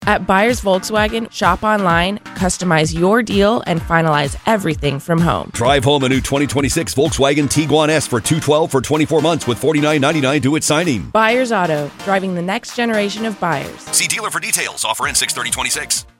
At Buyers Volkswagen, shop online, customize your deal, and finalize everything from home. Drive home a new 2026 Volkswagen Tiguan S for $212 for 24 months with $49.99 due at signing. Buyers Auto, driving the next generation of buyers. See dealer for details. Offer ends 6/30/26.